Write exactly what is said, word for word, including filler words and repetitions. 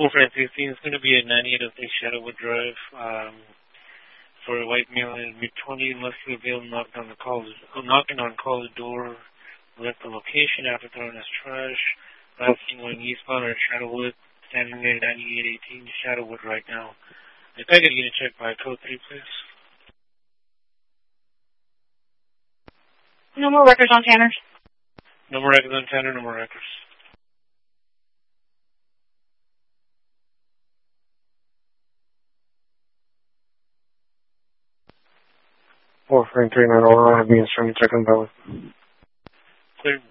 four five fifteen is going to be a ninety-eight oh three Shadowwood Drive. Um, for a white male in mid twenty, must be available, knocking on the call, knocking on call the door, left the location after throwing his trash. Last seen going eastbound or Shadowwood, standing there ninety-eight eighteen Shadowwood right now. If I could get a check by code three, please. No more records on Tanner. No more records on Tanner, no more records. four three nine oh, I have the instrument checking valid. Clear.